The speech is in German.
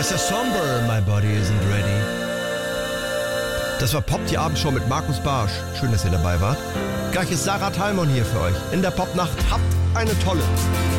ist der Somber, My Body Isn't Ready. Das war Pop, die Abendshow mit Markus Barsch. Schön, dass ihr dabei wart. Gleich ist Sarah Thalmon hier für euch in der Popnacht. Habt eine tolle.